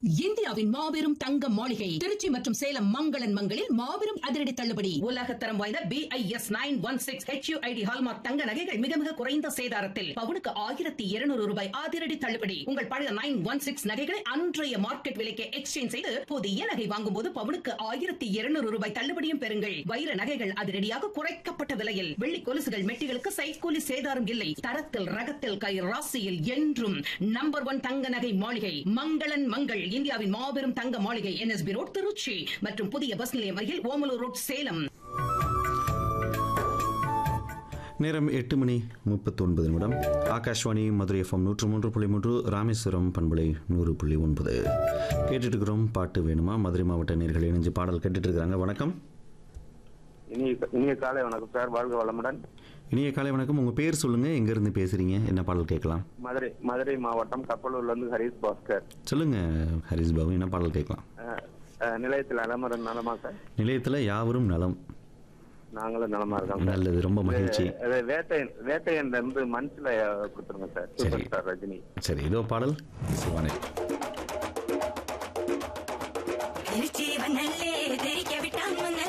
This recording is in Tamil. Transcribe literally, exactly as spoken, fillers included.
இந்தியாவின் மாபெரும் தங்க மாளிகை திருச்சி மற்றும் சேலம் மங்களன் மங்களில் மாபெரும் அதிரடி தள்ளுபடி. உலகத்தரம் வாய்ந்த B I S nine one six H you I D hallmark தங்க நகைகள் மிக மிக குறைந்த சேதாரத்தில் பவுனுக்கு ஆயிரத்தி இருநூறு ரூபாய் அதிரடி தள்ளுபடி. உங்கள் பழைய நைன் ஒன் சிக்ஸ் நகைகளை அன்றைய மார்க்கெட் விலைக்கு எக்ஸ்சேஞ்ச் செய்து புதிய நகை வாங்கும் போது பவுனுக்கு ஆயிரத்தி இருநூறு ரூபாய் தள்ளுபடியும் பெறுங்கள். வைர நகைகள் அதிரடியாக குறைக்கப்பட்ட விலையில், வெள்ளி கொலுசுகள் மெட்டிகளுக்கு சைக்கூலி சேதாரம் இல்லை. தரத்தில் ரகத்தில் கை ராசியில் என்றும் நம்பர் ஒன் தங்க நகை மாளிகை மங்களன் மங்கள். இந்தியாவின் மாபெரும் தங்க மாளிகை N S B road Trichy மற்றும் புதிய பஸ் நிலையம் அருகில் ஓமலூர் ரோட் சேலம். நேரம் எட்டு மணி முப்பத்தி ஒன்பது நிமிடம். ஆகாஷ்வாணி மதுரை எஃப்எம் நூற்று மூன்று புள்ளி மூன்று, ராமேஸ்வரம் பண்பலை நூறு புள்ளி ஒன்பது கேட்டுட்டு இருக்கிறோம். பாட்டு வேணுமா? மதுரை மாவட்ட நேயர்கள் இணைஞ்சு பாடல் கேட்டுட்டு இருக்கிறாங்க. வணக்கம். இனிய காலை வணக்கம் சார். வாழ்க வளமுடன். இனிய காலை வணக்கம். உங்க பேர் சொல்லுங்க, எங்க இருந்து பேசுறீங்க, என்ன பாடல் கேட்கலாம்? மதுரை மதுரை மாவட்டம் கப்பலூர்ல இருந்து ஹரிஸ் பாஸ்கர். சொல்லுங்க ஹரிஸ் பாபு, என்ன பாடல் கேட்கலாம்? நிலையத்தில் அலமரம் நலமா சார்? நிலையத்தில் யாவரும் நலம். நாங்களும் நலமா இருக்கோம். நல்லது, ரொம்ப மகிழ்ச்சி. வேட்டையன் வேட்டையன் இருந்து மனசுல கொடுத்துருங்க சார். Super star Rajini. சரி, இதோ பாடல் சிவானே.